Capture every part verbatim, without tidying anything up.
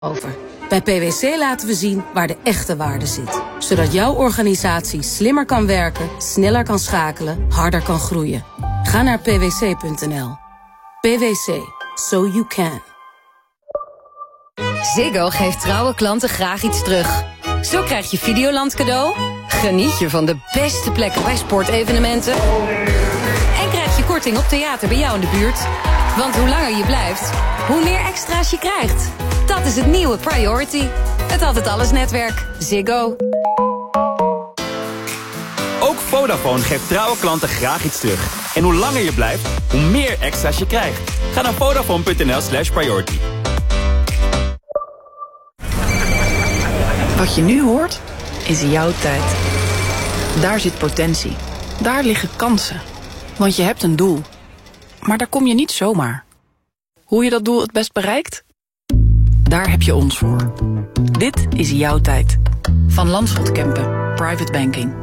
Over. Bij P W C laten we zien waar de echte waarde zit. Zodat jouw organisatie slimmer kan werken, sneller kan schakelen, harder kan groeien. Ga naar p w c punt n l. P W C. So you can. Ziggo geeft trouwe klanten graag iets terug. Zo krijg je Videoland cadeau. Geniet je van de beste plekken bij sportevenementen. En krijg je korting op theater bij jou in de buurt. Want hoe langer je blijft, hoe meer extra's je krijgt. Dat is het nieuwe Priority. Het Altijd Alles netwerk. Ziggo. Ook Vodafone geeft trouwe klanten graag iets terug. En hoe langer je blijft, hoe meer extra's je krijgt. Ga naar vodafone punt n l slash priority. Wat je nu hoort, is jouw tijd. Daar zit potentie. Daar liggen kansen. Want je hebt een doel. Maar daar kom je niet zomaar. Hoe je dat doel het best bereikt? Daar heb je ons voor. Dit is jouw tijd. Van Landschot Kempen, Private Banking.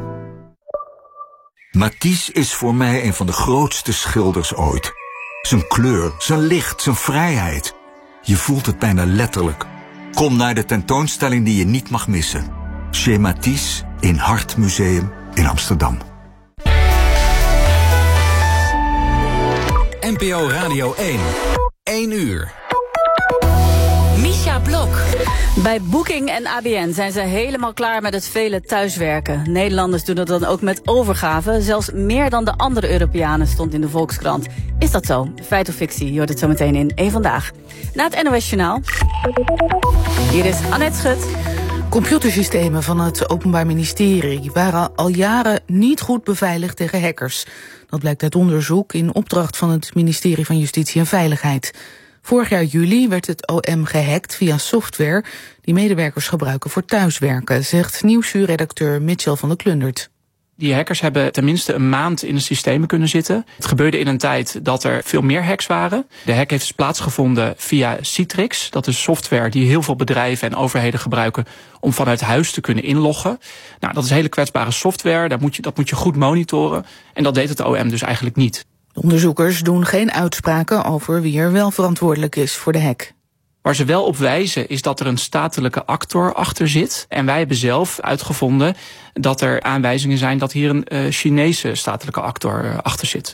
Matisse is voor mij een van de grootste schilders ooit. Zijn kleur, zijn licht, zijn vrijheid. Je voelt het bijna letterlijk. Kom naar de tentoonstelling die je niet mag missen. Chez Matisse in Hart Museum in Amsterdam. N P O Radio één. één uur. Misha Blok. Bij Booking en A B N zijn ze helemaal klaar met het vele thuiswerken. Nederlanders doen dat dan ook met overgave. Zelfs meer dan de andere Europeanen, stond in de Volkskrant. Is dat zo? Feit of fictie? Je hoort het zo meteen in één Vandaag. Na het N O S Journaal. Hier is Annette Schut. Computersystemen van het Openbaar Ministerie waren al jaren niet goed beveiligd tegen hackers. Dat blijkt uit onderzoek in opdracht van het ministerie van Justitie en Veiligheid. Vorig jaar juli werd het O M gehackt via software die medewerkers gebruiken voor thuiswerken, zegt Nieuwsuur-redacteur Mitchell van der Klundert. Die hackers hebben tenminste een maand in de systemen kunnen zitten. Het gebeurde in een tijd dat er veel meer hacks waren. De hack heeft dus plaatsgevonden via Citrix. Dat is software die heel veel bedrijven en overheden gebruiken om vanuit huis te kunnen inloggen. Nou, dat is hele kwetsbare software. Dat moet je, dat moet je goed monitoren. En dat deed het O M dus eigenlijk niet. De onderzoekers doen geen uitspraken over wie er wel verantwoordelijk is voor de hack. Waar ze wel op wijzen is dat er een statelijke actor achter zit. En wij hebben zelf uitgevonden dat er aanwijzingen zijn dat hier een uh, Chinese statelijke actor uh, achter zit.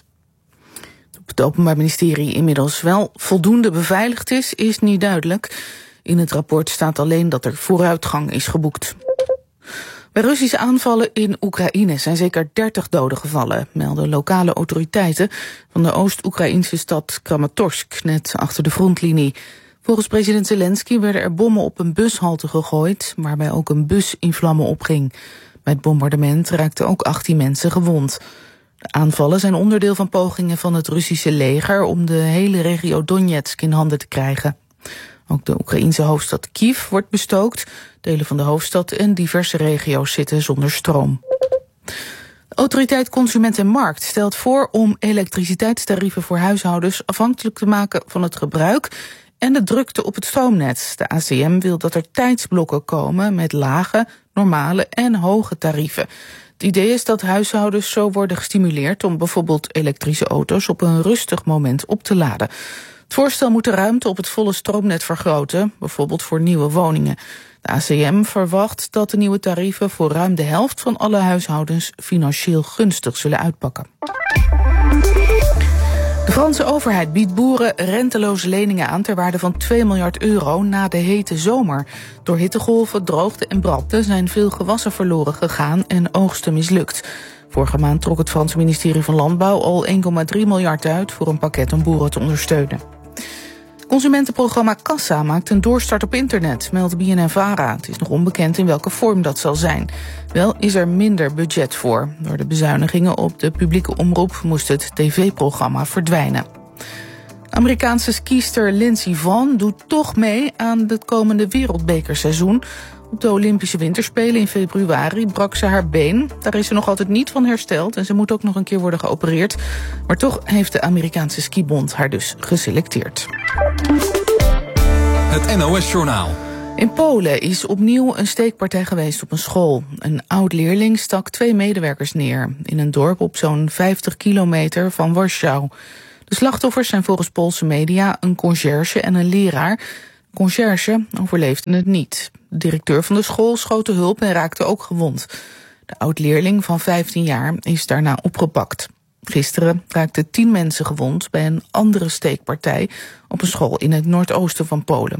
Of het Openbaar Ministerie inmiddels wel voldoende beveiligd is, is niet duidelijk. In het rapport staat alleen dat er vooruitgang is geboekt. Bij Russische aanvallen in Oekraïne zijn zeker dertig doden gevallen, melden lokale autoriteiten van de Oost-Oekraïnse stad Kramatorsk, net achter de frontlinie. Volgens president Zelensky werden er bommen op een bushalte gegooid, waarbij ook een bus in vlammen opging. Bij het bombardement raakten ook achttien mensen gewond. De aanvallen zijn onderdeel van pogingen van het Russische leger om de hele regio Donetsk in handen te krijgen. Ook de Oekraïense hoofdstad Kiev wordt bestookt. Delen van de hoofdstad en diverse regio's zitten zonder stroom. De Autoriteit Consument en Markt stelt voor om elektriciteitstarieven voor huishoudens afhankelijk te maken van het gebruik en de drukte op het stroomnet. De A C M wil dat er tijdsblokken komen met lage, normale en hoge tarieven. Het idee is dat huishoudens zo worden gestimuleerd om bijvoorbeeld elektrische auto's op een rustig moment op te laden. Het voorstel moet de ruimte op het volle stroomnet vergroten, bijvoorbeeld voor nieuwe woningen. De A C M verwacht dat de nieuwe tarieven voor ruim de helft van alle huishoudens financieel gunstig zullen uitpakken. De Franse overheid biedt boeren renteloze leningen aan ter waarde van twee miljard euro na de hete zomer. Door hittegolven, droogte en brandte zijn veel gewassen verloren gegaan en oogsten mislukt. Vorige maand trok het Franse ministerie van Landbouw al één komma drie miljard uit voor een pakket om boeren te ondersteunen. Consumentenprogramma Kassa maakt een doorstart op internet, meldt B N N Vara. Het is nog onbekend in welke vorm dat zal zijn. Wel is er minder budget voor. Door de bezuinigingen op de publieke omroep moest het tv-programma verdwijnen. De Amerikaanse skiester Lindsey Vonn doet toch mee aan het komende wereldbekerseizoen. Op de Olympische Winterspelen in februari brak ze haar been. Daar is ze nog altijd niet van hersteld en ze moet ook nog een keer worden geopereerd. Maar toch heeft de Amerikaanse skibond haar dus geselecteerd. Het N O S Journaal. In Polen is opnieuw een steekpartij geweest op een school. Een oud-leerling stak twee medewerkers neer in een dorp op zo'n vijftig kilometer van Warschau. De slachtoffers zijn volgens Poolse media een conciërge en een leraar. De Conciërge overleefde het niet. De directeur van de school schoot de hulp en raakte ook gewond. De oud-leerling van vijftien jaar is daarna opgepakt. Gisteren raakten tien mensen gewond bij een andere steekpartij op een school in het noordoosten van Polen.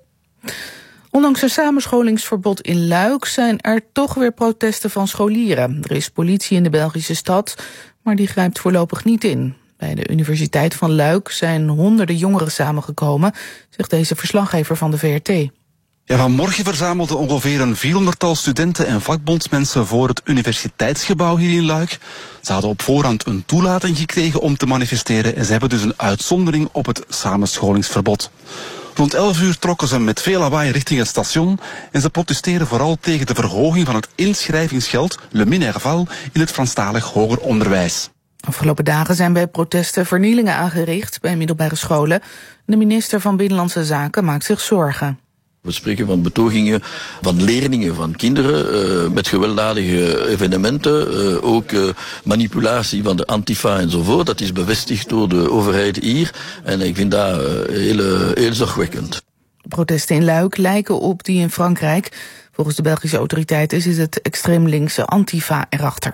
Ondanks een samenscholingsverbod in Luik zijn er toch weer protesten van scholieren. Er is politie in de Belgische stad, maar die grijpt voorlopig niet in. Bij de Universiteit van Luik zijn honderden jongeren samengekomen, zegt deze verslaggever van de V R T. Ja, vanmorgen verzamelden ongeveer een vierhonderdtal studenten en vakbondsmensen voor het universiteitsgebouw hier in Luik. Ze hadden op voorhand een toelating gekregen om te manifesteren en ze hebben dus een uitzondering op het samenscholingsverbod. Rond elf uur trokken ze met veel lawaai richting het station en ze protesteren vooral tegen de verhoging van het inschrijvingsgeld, le Minerval, in het Franstalig hoger onderwijs. Afgelopen dagen zijn bij protesten vernielingen aangericht bij middelbare scholen. De minister van Binnenlandse Zaken maakt zich zorgen. We spreken van betogingen van leerlingen, van kinderen, uh, met gewelddadige evenementen, uh, ook uh, manipulatie van de Antifa enzovoort. Dat is bevestigd door de overheid hier en ik vind dat uh, heel, heel zorgwekkend. Protesten in Luik lijken op die in Frankrijk. Volgens de Belgische autoriteiten is het extreem linkse Antifa erachter.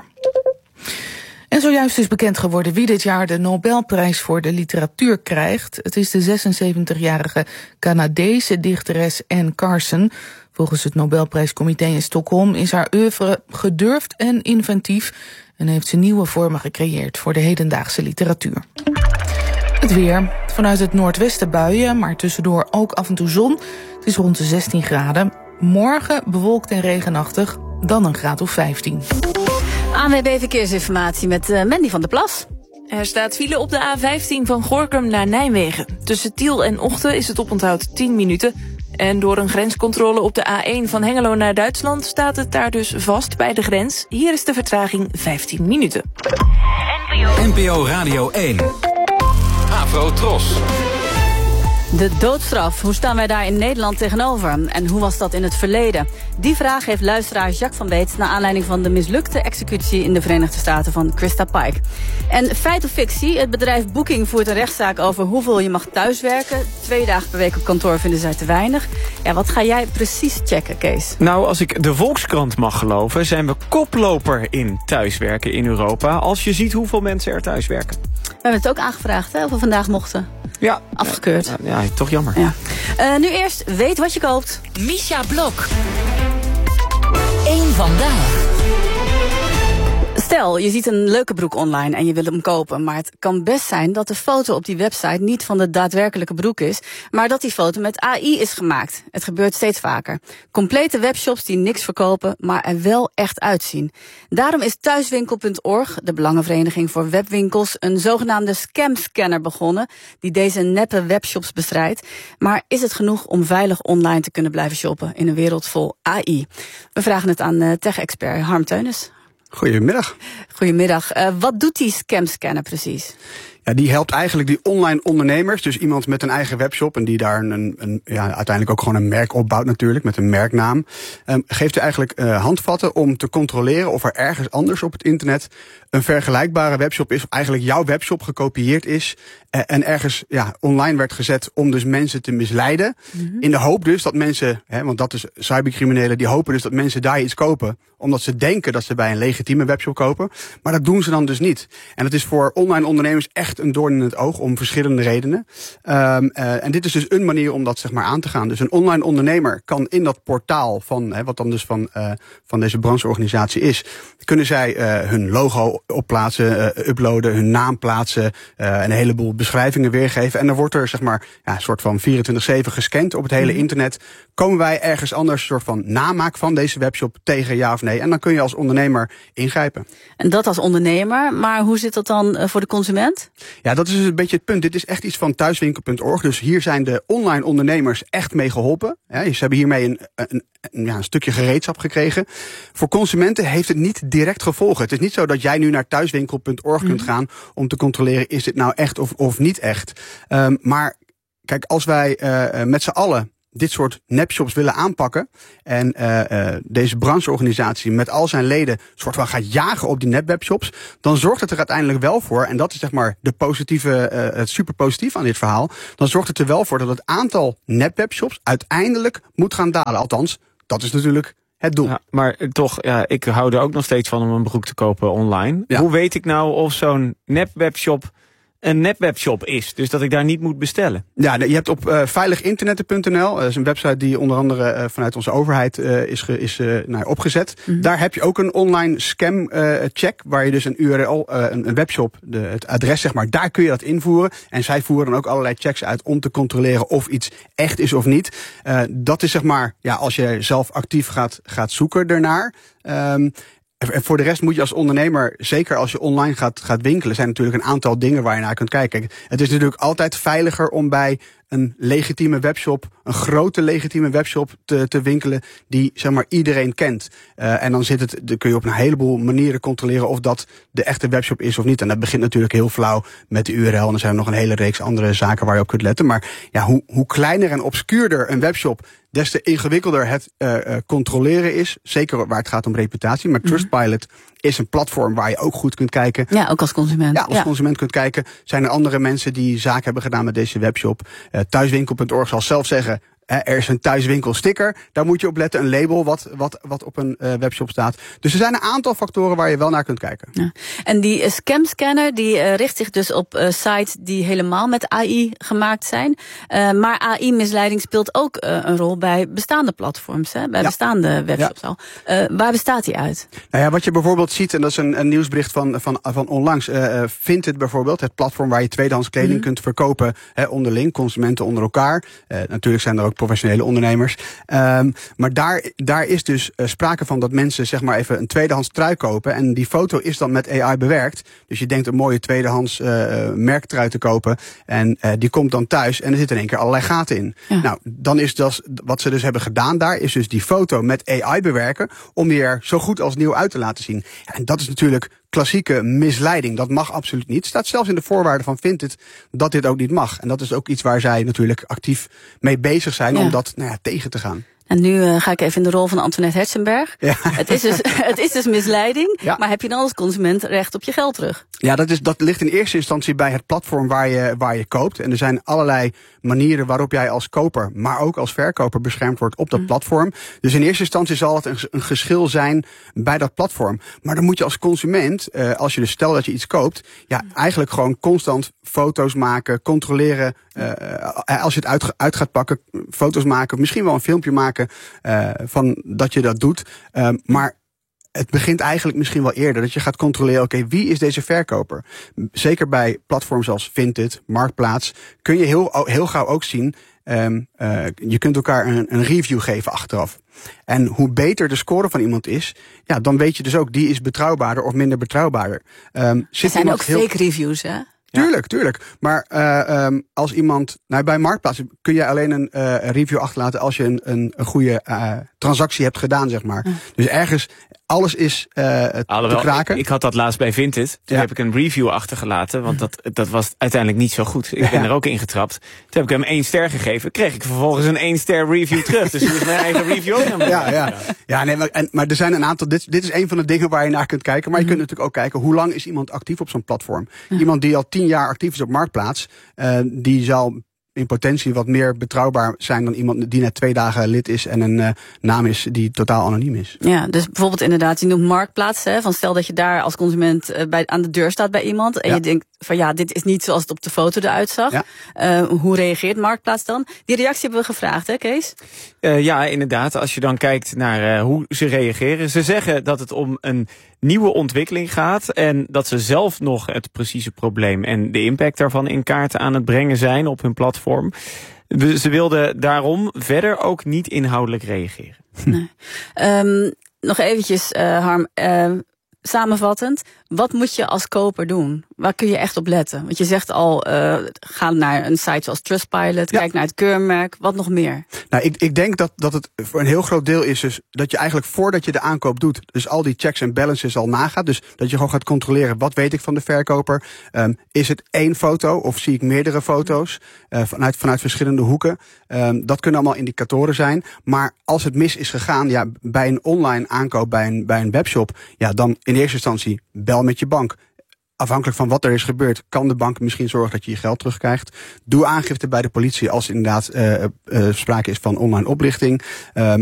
En zojuist is bekend geworden wie dit jaar de Nobelprijs voor de literatuur krijgt. Het is de zesenzeventigjarige Canadese dichteres Anne Carson. Volgens het Nobelprijscomité in Stockholm is haar oeuvre gedurfd en inventief en heeft ze nieuwe vormen gecreëerd voor de hedendaagse literatuur. Het weer. Vanuit het noordwesten buien, maar tussendoor ook af en toe zon. Het is rond de zestien graden. Morgen bewolkt en regenachtig, dan een graad of vijftien. A N W B Verkeersinformatie met uh, Mandy van der Plas. Er staat file op de A vijftien van Gorinchem naar Nijmegen. Tussen Tiel en Ochten is het oponthoud tien minuten. En door een grenscontrole op de A één van Hengelo naar Duitsland staat het daar dus vast bij de grens. Hier is de vertraging vijftien minuten. N P O Radio één. Afro Tros. De doodstraf, hoe staan wij daar in Nederland tegenover? En hoe was dat in het verleden? Die vraag heeft luisteraar Jacques van Beets naar aanleiding van de mislukte executie in de Verenigde Staten van Christa Pike. En feit of fictie, het bedrijf Booking voert een rechtszaak over hoeveel je mag thuiswerken. Twee dagen per week op kantoor vinden zij te weinig. Ja, wat ga jij precies checken, Kees? Nou, als ik de Volkskrant mag geloven, zijn we koploper in thuiswerken in Europa. Als je ziet hoeveel mensen er thuiswerken. We hebben het ook aangevraagd, hè, of we vandaag mochten. Ja. Afgekeurd. Ja, ja, toch jammer. Ja. Uh, nu eerst, weet wat je koopt. Misha Blok. Eén vandaag. Stel, je ziet een leuke broek online en je wil hem kopen, maar het kan best zijn dat de foto op die website niet van de daadwerkelijke broek is, maar dat die foto met A I is gemaakt. Het gebeurt steeds vaker. Complete webshops die niks verkopen, maar er wel echt uitzien. Daarom is thuiswinkel punt org, de Belangenvereniging voor Webwinkels, een zogenaamde scamscanner begonnen die deze neppe webshops bestrijdt. Maar is het genoeg om veilig online te kunnen blijven shoppen in een wereld vol A I? We vragen het aan uh, tech-expert Harm Teunis. Goedemiddag. Goedemiddag. Uh, wat doet die scamscanner precies? Ja, die helpt eigenlijk die online ondernemers, dus iemand met een eigen webshop en die daar een, een ja, uiteindelijk ook gewoon een merk opbouwt natuurlijk, met een merknaam. Um, geeft u eigenlijk uh, handvatten om te controleren of er ergens anders op het internet een vergelijkbare webshop is, of eigenlijk jouw webshop gekopieerd is uh, en ergens ja, online werd gezet om dus mensen te misleiden. Mm-hmm. In de hoop dus dat mensen, hè, want dat is cybercriminelen, die hopen dus dat mensen daar iets kopen, omdat ze denken dat ze bij een legitieme webshop kopen. Maar dat doen ze dan dus niet. En dat is voor online ondernemers echt een doorn in het oog om verschillende redenen. Um, uh, en dit is dus een manier om dat zeg maar aan te gaan. Dus een online ondernemer kan in dat portaal van, hè, wat dan dus van, uh, van deze brancheorganisatie is, kunnen zij uh, hun logo opplaatsen, uh, uploaden, hun naam plaatsen, uh, en een heleboel beschrijvingen weergeven. En dan wordt er zeg maar ja, een soort van vierentwintig zeven gescand op het hele mm. internet. Komen wij ergens anders een soort van namaak van deze webshop tegen, ja of nee? En dan kun je als ondernemer ingrijpen. En dat als ondernemer, maar hoe zit dat dan uh, voor de consument? Ja, dat is dus een beetje het punt. Dit is echt iets van thuiswinkel punt org. Dus hier zijn de online ondernemers echt mee geholpen. Ja, ze hebben hiermee een, een, een, ja, een stukje gereedschap gekregen. Voor consumenten heeft het niet direct gevolgen. Het is niet zo dat jij nu naar thuiswinkel punt org mm. kunt gaan om te controleren, is dit nou echt of, of niet echt. Um, maar kijk, als wij uh, met z'n allen dit soort nepshops willen aanpakken en uh, uh, deze brancheorganisatie met al zijn leden soort van gaat jagen op die nepwebshops, dan zorgt het er uiteindelijk wel voor, en dat is zeg maar de positieve, uh, het super positief aan dit verhaal, dan zorgt het er wel voor dat het aantal nepwebshops uiteindelijk moet gaan dalen. Althans, dat is natuurlijk het doel. Ja, maar toch, ja, ik hou er ook nog steeds van om een broek te kopen online. Ja. Hoe weet ik nou of zo'n nepwebshop een nepwebshop is, dus dat ik daar niet moet bestellen? Ja, je hebt op uh, veiliginternetten punt n l, dat is een website die onder andere uh, vanuit onze overheid uh, is, ge, is uh, nou, opgezet. Mm-hmm. Daar heb je ook een online scam uh, check, waar je dus een U R L, uh, een, een webshop, de, het adres zeg maar, daar kun je dat invoeren. En zij voeren dan ook allerlei checks uit om te controleren of iets echt is of niet. Uh, dat is zeg maar, ja, als je zelf actief gaat, gaat zoeken ernaar. Um, En voor de rest moet je als ondernemer, zeker als je online gaat, gaat winkelen, zijn natuurlijk een aantal dingen waar je naar kunt kijken. Het is natuurlijk altijd veiliger om bij een legitieme webshop, een grote legitieme webshop te, te winkelen die zeg maar iedereen kent. Uh, en dan zit het, dan kun je op een heleboel manieren controleren of dat de echte webshop is of niet. En dat begint natuurlijk heel flauw met de U R L. En er zijn nog een hele reeks andere zaken waar je op kunt letten. Maar ja, hoe, hoe kleiner en obscuurder een webshop, des te ingewikkelder het uh, uh, controleren is. Zeker waar het gaat om reputatie. Maar Trustpilot is een platform waar je ook goed kunt kijken. Ja, ook als consument. Ja, als ja. consument kunt kijken. Zijn er andere mensen die zaken hebben gedaan met deze webshop? Uh, thuiswinkel punt org zal zelf zeggen, er is een thuiswinkel sticker. Daar moet je op letten. Een label wat, wat, wat op een uh, webshop staat. Dus er zijn een aantal factoren waar je wel naar kunt kijken. Ja. En die uh, scamscanner die uh, richt zich dus op uh, sites die helemaal met A I gemaakt zijn. Uh, maar A I-misleiding speelt ook uh, een rol bij bestaande platforms. Hè? Bij ja. bestaande webshops ja. al. Uh, waar bestaat die uit? Nou ja, wat je bijvoorbeeld ziet, en dat is een, een nieuwsbericht van, van, van onlangs. Uh, Vinted bijvoorbeeld, het platform waar je tweedehands kleding mm-hmm. kunt verkopen. Hè, onderling, consumenten onder elkaar. Uh, natuurlijk zijn er ook professionele ondernemers. Um, maar daar, daar is dus uh, sprake van dat mensen zeg maar even een tweedehands trui kopen. En die foto is dan met A I bewerkt. Dus je denkt een mooie tweedehands uh, merktrui te kopen. En uh, die komt dan thuis en er zitten in één keer allerlei gaten in. Ja. Nou, dan is dat wat ze dus hebben gedaan daar, is dus die foto met A I bewerken om die er zo goed als nieuw uit te laten zien. Ja, en dat is natuurlijk klassieke misleiding. Dat mag absoluut niet. Het staat zelfs in de voorwaarden van Vinted dat dit ook niet mag. En dat is ook iets waar zij natuurlijk actief mee bezig zijn ja. om dat nou ja, tegen te gaan. En nu uh, ga ik even in de rol van Antoinette Herzenberg. Ja. Het, is dus, het is dus misleiding, ja. maar heb je dan als consument recht op je geld terug? Ja, dat, is, dat ligt in eerste instantie bij het platform waar je, waar je koopt. En er zijn allerlei manieren waarop jij als koper, maar ook als verkoper beschermd wordt op dat mm. platform. Dus in eerste instantie zal het een, een geschil zijn bij dat platform. Maar dan moet je als consument, uh, als je dus stel dat je iets koopt, ja, mm. eigenlijk gewoon constant foto's maken, controleren. Uh, als je het uit, uit gaat pakken, foto's maken, misschien wel een filmpje maken uh, van dat je dat doet. Uh, maar het begint eigenlijk misschien wel eerder. Dat je gaat controleren, oké, okay, wie is deze verkoper? Zeker bij platforms als Vinted, Marktplaats, kun je heel, heel gauw ook zien, um, uh, je kunt elkaar een, een review geven achteraf. En hoe beter de score van iemand is, ja, dan weet je dus ook, die is betrouwbaarder of minder betrouwbaarder. Um, er zijn ook heel... fake reviews, hè? Tuurlijk, tuurlijk. Maar uh, um, als iemand, nou bij Marktplaats kun je alleen een uh, review achterlaten als je een, een, een goede uh, transactie hebt gedaan, zeg maar. Mm. Dus ergens, alles is uh, te kraken. Ik, ik had dat laatst bij Vinted. Toen ja. heb ik een review achtergelaten, want dat, dat was uiteindelijk niet zo goed. Ik ben ja. er ook ingetrapt. Toen heb ik hem één ster gegeven. Kreeg ik vervolgens een één ster review terug. Dus toen is mijn eigen review ook naar ja, ja. ja, nee, maar, en, maar er zijn een aantal, dit, dit is een van de dingen waar je naar kunt kijken. Maar je kunt natuurlijk ook kijken, hoe lang is iemand actief op zo'n platform? Ja. Iemand die al tien jaar actief is op Marktplaats, uh, die zal in potentie wat meer betrouwbaar zijn dan iemand die net twee dagen lid is en een uh, naam is die totaal anoniem is. Ja, dus bijvoorbeeld inderdaad, je noemt Marktplaats, hè, van stel dat je daar als consument uh, bij, aan de deur staat bij iemand en ja. je denkt van ja, dit is niet zoals het op de foto eruit zag. Ja. Uh, hoe reageert Marktplaats dan? Die reactie hebben we gevraagd, hè Kees? Uh, ja, inderdaad. Als je dan kijkt naar uh, hoe ze reageren. Ze zeggen dat het om een nieuwe ontwikkeling gaat en dat ze zelf nog het precieze probleem en de impact daarvan in kaart aan het brengen zijn op hun platform. Ze wilden daarom verder ook niet inhoudelijk reageren. Nee. Um, nog eventjes, uh, Harm. Uh, Samenvattend, wat moet je als koper doen? Waar kun je echt op letten? Want je zegt al, uh, ga naar een site zoals Trustpilot, ja. Kijk naar het keurmerk, wat nog meer? Nou, ik, ik denk dat, dat het voor een heel groot deel is dus dat je eigenlijk voordat je de aankoop doet, dus al die checks en balances al nagaat. Dus dat je gewoon gaat controleren, wat weet ik van de verkoper? Um, is het één foto of zie ik meerdere foto's uh, vanuit, vanuit verschillende hoeken? Um, dat kunnen allemaal indicatoren zijn. Maar als het mis is gegaan, ja, bij een online aankoop, bij een, bij een webshop, ja, dan in eerste instantie bel met je bank. Afhankelijk van wat er is gebeurd, kan de bank misschien zorgen dat je je geld terugkrijgt. Doe aangifte bij de politie als inderdaad uh, uh, sprake is van online oplichting. Um,